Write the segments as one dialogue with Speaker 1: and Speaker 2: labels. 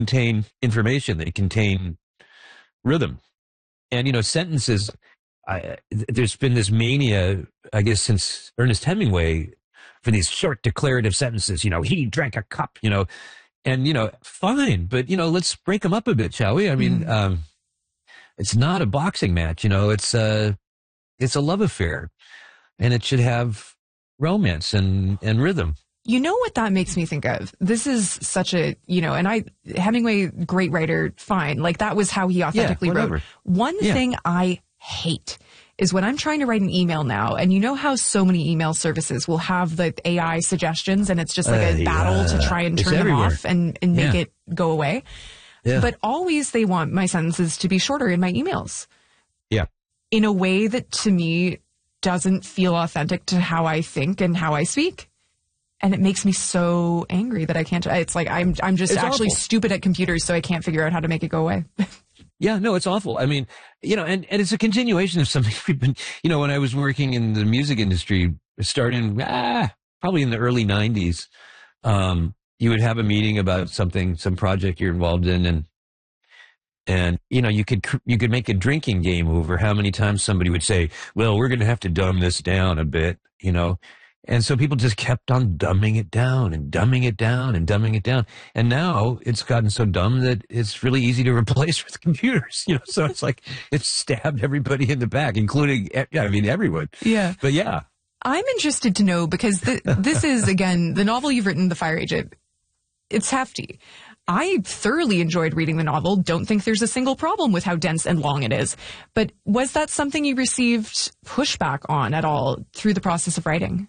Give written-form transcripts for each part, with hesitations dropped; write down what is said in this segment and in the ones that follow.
Speaker 1: contain information. They contain rhythm. And, sentences, there's been this mania, I guess, since Ernest Hemingway for these short declarative sentences, he drank a cup, and, fine, but, let's break them up a bit, shall we? I mean, it's not a boxing match, it's a love affair, and it should have romance and rhythm.
Speaker 2: You know what that makes me think of? This is such a, Hemingway, great writer, fine. Like, that was how he authentically wrote. One thing I hate is when I'm trying to write an email now, and you know how so many email services will have the AI suggestions, and it's just like a battle to try and turn them off and make it go away. Yeah. But always they want my sentences to be shorter in my emails.
Speaker 1: Yeah.
Speaker 2: In a way that, to me, doesn't feel authentic to how I think and how I speak. And it makes me so angry that I can't. It's like I'm just actually stupid at computers, so I can't figure out how to make it go away.
Speaker 1: Yeah, no, it's awful. I mean, and it's a continuation of something we've been, when I was working in the music industry, starting probably in the early 90s, you would have a meeting about some project you're involved in, and you could make a drinking game over how many times somebody would say, well, we're going to have to dumb this down a bit, And so people just kept on dumbing it down and dumbing it down and dumbing it down. And now it's gotten so dumb that it's really easy to replace with computers, so it's like it's stabbed everybody in the back, including, everyone.
Speaker 2: Yeah.
Speaker 1: But yeah.
Speaker 2: I'm interested to know, because this is, again, the novel you've written, The Fire Agent. It's hefty. I thoroughly enjoyed reading the novel. Don't think there's a single problem with how dense and long it is. But was that something you received pushback on at all through the process of writing?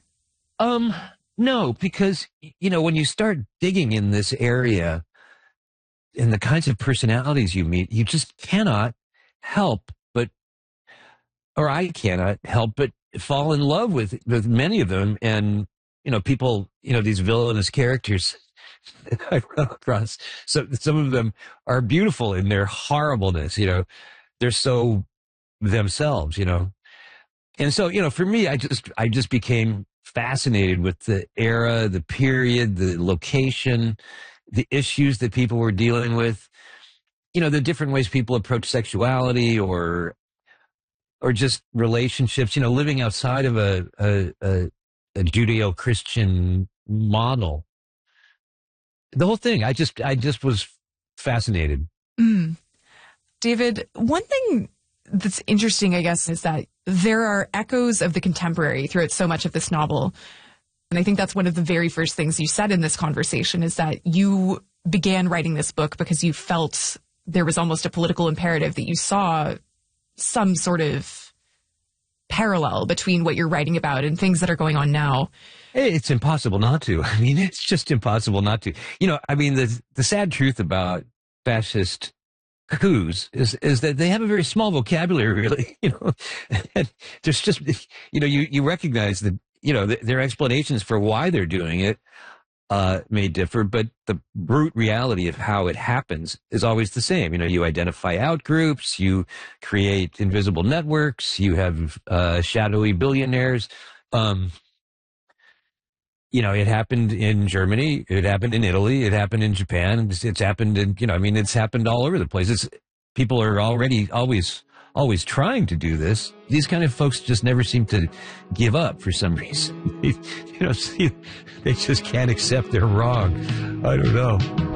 Speaker 1: No, because, when you start digging in this area and the kinds of personalities you meet, you just cannot help I cannot help but fall in love with many of them. And, people, these villainous characters that I run across. So some of them are beautiful in their horribleness, they're so themselves, And so, for me, I just became fascinated with the era, the period, the location, the issues that people were dealing with, the different ways people approach sexuality or just relationships, living outside of a Judeo-Christian model. The whole thing, I just was fascinated.
Speaker 2: David, one thing that's interesting, I guess, is that there are echoes of the contemporary throughout so much of this novel. And I think that's one of the very first things you said in this conversation, is that you began writing this book because you felt there was almost a political imperative, that you saw some sort of parallel between what you're writing about and things that are going on now.
Speaker 1: It's impossible not to. I mean, it's just impossible not to. The sad truth about fascist coups is that they have a very small vocabulary, really, and there's just, you recognize that, their explanations for why they're doing it, may differ, but the brute reality of how it happens is always the same. You identify outgroups, you create invisible networks, you have, shadowy billionaires. It happened in Germany, it happened in Italy, it happened in Japan, it's happened in, it's happened all over the place. People are already always trying to do this. These kind of folks just never seem to give up for some reason. They just can't accept they're wrong. I don't know.